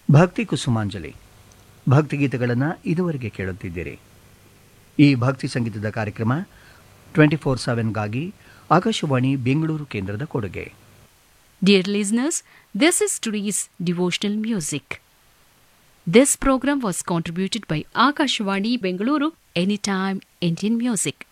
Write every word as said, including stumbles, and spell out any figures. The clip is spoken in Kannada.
ಭಕ್ತಿ ಕುಸುಮಾಂಜಲಿ ಭಕ್ತಿಗೀತೆಗಳನ್ನು ಇದುವರೆಗೆ ಕೇಳುತ್ತಿದ್ದೀರಿ. ಈ ಭಕ್ತಿ ಸಂಗೀತದ ಕಾರ್ಯಕ್ರಮ ಟ್ವೆಂಟಿ ಫೋರ್ ಸೆವೆನ್ಗಾಗಿ ಆಕಾಶವಾಣಿ ಬೆಂಗಳೂರು ಕೇಂದ್ರದ ಕೊಡುಗೆ. Dear listeners, this is today's devotional music. This program was contributed by Akashvani Bengaluru Anytime Indian Music.